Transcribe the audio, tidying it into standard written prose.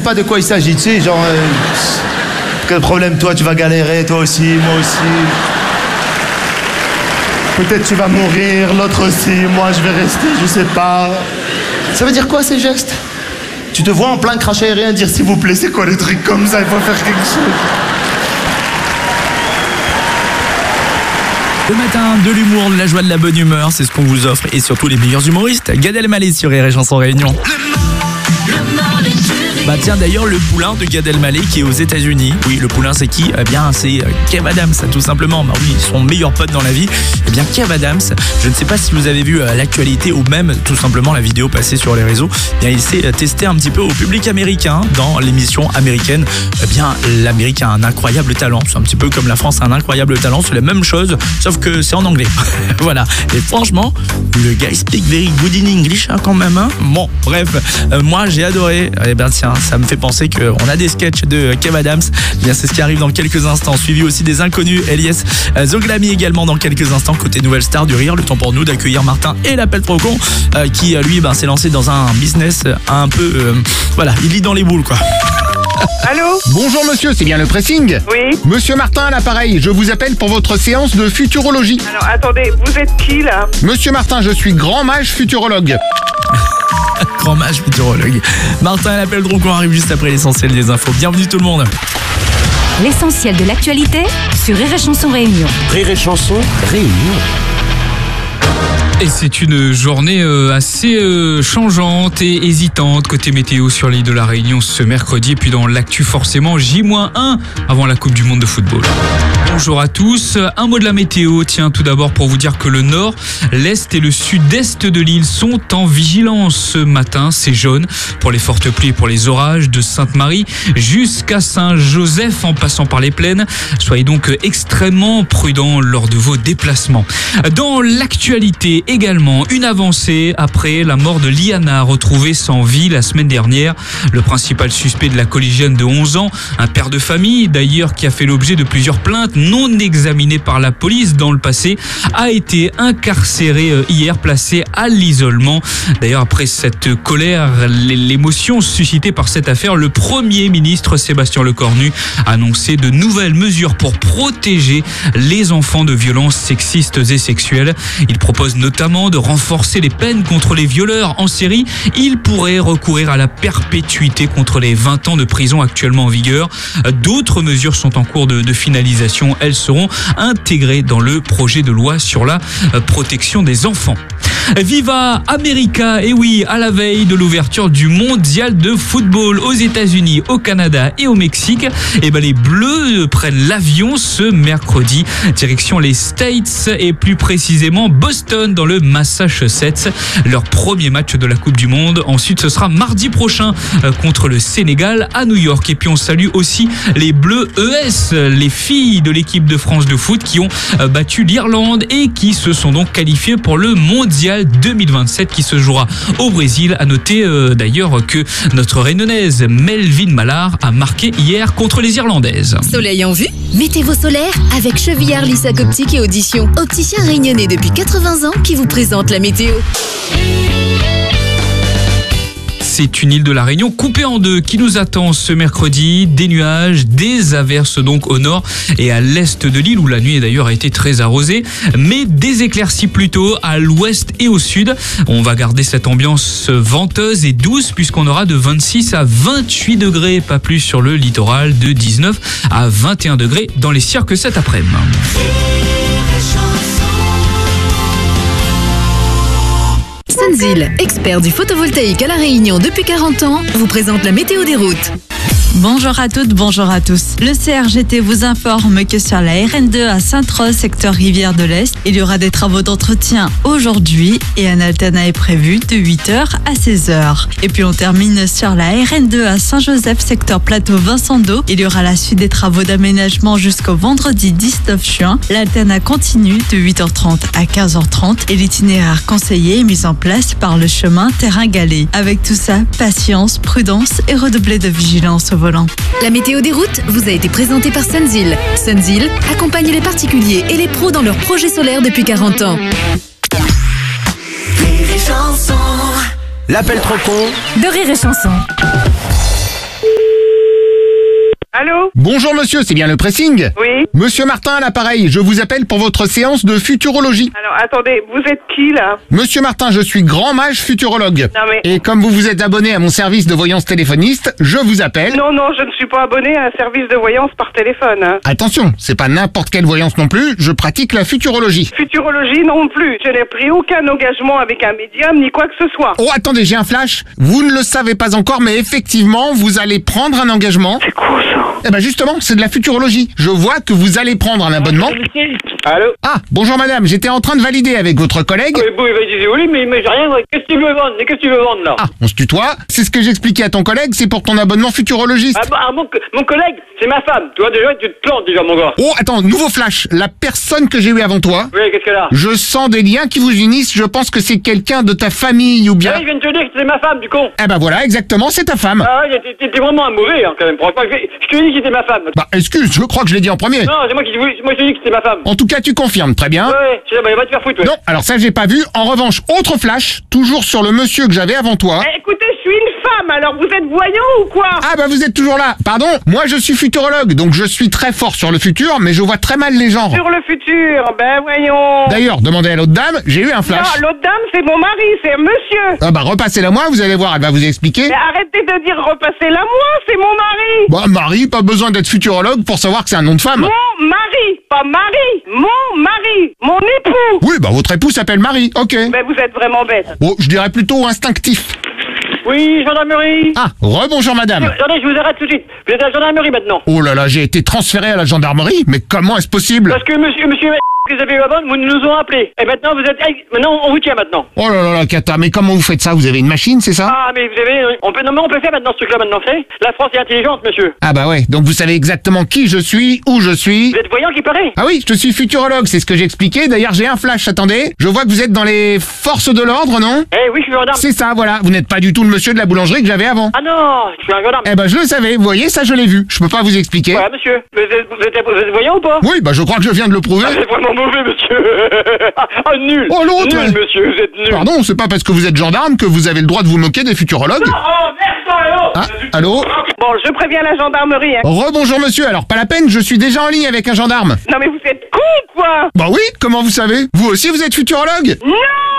pas de quoi il s'agit, tu sais, genre... quel problème, toi, tu vas galérer, toi aussi, moi aussi. Peut-être tu vas mourir, l'autre aussi, moi je vais rester, je sais pas. Ça veut dire quoi, ces gestes? Tu te vois en plein crash aérien dire s'il vous plaît, c'est quoi les trucs comme ça, il faut faire quelque chose. Le matin, de l'humour, de la joie, de la bonne humeur, c'est ce qu'on vous offre. Et surtout les meilleurs humoristes. Gad Elmaleh sur Rire et Chanson Réunion. Bah tiens, d'ailleurs, le poulain de Gad Elmaleh qui est aux États-Unis. Oui, le poulain, c'est qui? Eh bien, c'est Kev Adams, tout simplement. Bah oui, son meilleur pote dans la vie. Eh bien, Kev Adams, je ne sais pas si vous avez vu l'actualité ou même tout simplement la vidéo passée sur les réseaux. Eh bien, il s'est testé un petit peu au public américain dans l'émission américaine. Eh bien, l'Amérique a un incroyable talent. C'est un petit peu comme la France a un incroyable talent. C'est la même chose, sauf que c'est en anglais. Voilà. Et franchement, le gars, il speak very good in English, hein, quand même. Hein. Bon, bref, moi, j'ai adoré. Eh bien, tiens, ça me fait penser qu'on a des sketchs de Kev Adams. Eh bien, c'est ce qui arrive dans quelques instants. Suivi aussi des inconnus, Elias Zoglami également dans quelques instants. Côté nouvelle star du rire, le temps pour nous d'accueillir Martin et l'appel trop con qui, lui, s'est lancé dans un business un peu... voilà, il lit dans les boules, quoi. Allô? Bonjour monsieur, c'est bien le pressing? Oui. Monsieur Martin à l'appareil, je vous appelle pour votre séance de futurologie. Alors attendez, vous êtes qui là? Monsieur Martin, je suis grand mage futurologue. Grand mage futurologue. Martin et l'appel trop con arrive juste après l'essentiel des infos. Bienvenue tout le monde. L'essentiel de l'actualité sur Rire et Chanson Réunion. Rire et Chanson Réunion. Et c'est une journée assez changeante et hésitante côté météo sur l'île de la Réunion ce mercredi. Et puis dans l'actu forcément J-1 avant la Coupe du Monde de football. Bonjour à tous. Un mot de la météo. Tiens, tout d'abord pour vous dire que le nord, l'est et le sud-est de l'île sont en vigilance ce matin. C'est jaune pour les fortes pluies et pour les orages de Sainte-Marie jusqu'à Saint-Joseph en passant par les plaines. Soyez donc extrêmement prudents lors de vos déplacements. Dans l'actualité également, une avancée après la mort de Liana retrouvée sans vie la semaine dernière. Le principal suspect de la collégienne de 11 ans, un père de famille d'ailleurs qui a fait l'objet de plusieurs plaintes non examinées par la police dans le passé, a été incarcéré hier, placé à l'isolement. D'ailleurs, après cette colère, l'émotion suscitée par cette affaire, le Premier ministre Sébastien Lecornu a annoncé de nouvelles mesures pour protéger les enfants de violences sexistes et sexuelles. Il propose notamment de renforcer les peines contre les violeurs en série. Il pourrait recourir à la perpétuité contre les 20 ans de prison actuellement en vigueur. D'autres mesures sont en cours de finalisation. Elles seront intégrées dans le projet de loi sur la protection des enfants. Viva America, et oui, à la veille de l'ouverture du mondial de football aux États-Unis, au Canada et au Mexique, et les Bleus prennent l'avion ce mercredi, direction les States et plus précisément Boston dans le Massachusetts. Leur premier match de la Coupe du Monde. Ensuite, ce sera mardi prochain contre le Sénégal à New York. Et puis on salue aussi les Bleus ES, les filles de l'équipe de France de foot qui ont battu l'Irlande et qui se sont donc qualifiées pour le mondial 2027 qui se jouera au Brésil. À noter d'ailleurs que notre réunionnaise Melvin Mallard a marqué hier contre les Irlandaises. Soleil en vue? Mettez vos solaires avec Chevillard Lissac Optique et Audition. Opticien réunionnais depuis 80 ans qui vous présente la météo. C'est une île de la Réunion coupée en deux qui nous attend ce mercredi. Des nuages, des averses donc au nord et à l'est de l'île où la nuit d'ailleurs a été très arrosée. Mais des éclaircies plutôt à l'ouest et au sud. On va garder cette ambiance venteuse et douce puisqu'on aura de 26 à 28 degrés. Pas plus sur le littoral, de 19 à 21 degrés dans les cirques cet après-midi. Sunzil, expert du photovoltaïque à La Réunion depuis 40 ans, vous présente la météo des routes. Bonjour à toutes, bonjour à tous. Le CRGT vous informe que sur la RN2 à Sainte-Rose, secteur Rivière de l'Est, il y aura des travaux d'entretien aujourd'hui et un alternat est prévu de 8h à 16h. Et puis on termine sur la RN2 à Saint-Joseph, secteur Plateau Vincent d'Eau. Il y aura la suite des travaux d'aménagement jusqu'au vendredi 19 juin. L'alternat continue de 8h30 à 15h30 et l'itinéraire conseillé est mis en place par le chemin Terrain Galé. Avec tout ça, patience, prudence et redoubler de vigilance au volant. La météo des routes vous a été présentée par Sunzil. Sunzil accompagne les particuliers et les pros dans leurs projets solaires depuis 40 ans. Rire et Chanson. L'appel trop con De Rire et Chanson. Allô? Bonjour monsieur, c'est bien le pressing? Oui. Monsieur Martin à l'appareil, je vous appelle pour votre séance de futurologie. Alors, attendez, vous êtes qui, là? Monsieur Martin, je suis grand mage futurologue. Non, mais... Et comme vous vous êtes abonné à mon service de voyance téléphoniste, je vous appelle... Non, je ne suis pas abonné à un service de voyance par téléphone. Hein. Attention, c'est pas n'importe quelle voyance non plus, je pratique la futurologie. Futurologie non plus. Je n'ai pris aucun engagement avec un médium ni quoi que ce soit. Oh, attendez, j'ai un flash. Vous ne le savez pas encore, mais effectivement, vous allez prendre un engagement. C'est quoi ça? Eh ben justement, c'est de la futurologie. Je vois que vous allez prendre un abonnement. Allô? Ah, bonjour madame, j'étais en train de valider avec votre collègue. Oui, mais j'ai rien. Qu'est-ce que tu veux vendre? Qu'est-ce que tu veux vendre là? Ah, on se tutoie. C'est ce que j'expliquais à ton collègue, c'est pour ton abonnement futurologiste. Mon collègue, c'est ma femme. Tu vois déjà, tu te plantes déjà, mon gars. Oh, attends, nouveau flash. La personne que j'ai eue avant toi, Oui, qu'est-ce qu'elle a? je sens des liens qui vous unissent. Je pense que c'est quelqu'un de ta famille ou bien... Ah, je viens de te dire que c'est ma femme, du con. Eh ben voilà, exactement, c'est ta femme. Ah, t'es vraiment un mauvais, hein, quand même. Franchement, je te dis que c'était ma femme. Bah, excuse, je crois que je l'ai dit en premier. Non, c'est moi qui te dis que c'était ma femme. En tout cas, tu confirmes, très bien. Ouais, va te faire foutre, ouais. Non, alors ça, j'ai pas vu. En revanche, autre flash, toujours sur le monsieur que j'avais avant toi. Écoutez, je suis une femme, alors vous êtes voyant ou quoi? Ah bah vous êtes toujours là. Pardon, moi je suis futurologue, donc je suis très fort sur le futur, mais je vois très mal les genres. Sur le futur, ben voyons. D'ailleurs, demandez à l'autre dame, j'ai eu un flash. Non, l'autre dame, c'est mon mari, c'est un monsieur. Ah bah repassez-la moi, vous allez voir, elle va vous expliquer. Mais arrêtez de dire repassez-la moi, c'est mon mari. Bah Marie, pas besoin d'être futurologue pour savoir que c'est un nom de femme. Mon mari, pas Marie, mon mari, mon époux. Oui, bah votre époux s'appelle Marie, ok. Mais vous êtes vraiment bête. Bon, je dirais plutôt instinctif. Oui, gendarmerie. Ah, rebonjour madame. Attendez, je vous arrête tout de suite. Vous êtes à la gendarmerie maintenant. Oh là là, j'ai été transféré à la gendarmerie, mais comment est-ce possible? Parce que monsieur que vous avez eu avant, vous nous ont appelés. Et maintenant, maintenant, on vous tient maintenant. Oh là là là, Kata, mais comment vous faites ça? Vous avez une machine, c'est ça? Ah, mais vous savez, on peut faire maintenant ce truc-là maintenant, c'est? La France est intelligente, monsieur. Ah bah ouais, donc vous savez exactement qui je suis, où je suis. Vous êtes voyant qui paraît? Ah oui, je suis futurologue, c'est ce que j'expliquais. D'ailleurs, j'ai un flash, attendez. Je vois que vous êtes dans les forces de l'ordre, non? Eh oui, je suis gendarme. C'est ça, voilà. Vous n'êtes pas du tout le monsieur de la boulangerie que j'avais avant. Ah non, je suis un gendarme. Eh ben, je le savais, vous voyez, ça je l'ai vu. Je peux pas vous expliquer. Ouais, monsieur. Vous êtes voyant ou pas? Oui, bah je crois que je viens de le prouver. Ah, c'est vraiment mauvais, monsieur. Ah, nul. Oh, l'autre. Nul, monsieur, vous êtes nul. Pardon, c'est pas parce que vous êtes gendarme que vous avez le droit de vous moquer des futurologues. Oh, merde, Ah, allô? Bon, je préviens la gendarmerie. Hein. Rebonjour monsieur, alors pas la peine, je suis déjà en ligne avec un gendarme. Non mais vous êtes con quoi? Bah oui, comment vous savez? Vous aussi vous êtes futurologue? Non!